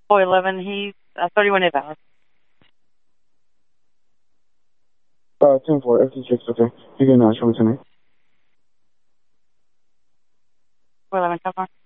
411, he's 31 invalid. 10-4, FT6, okay. You can show me tonight. 411, so far.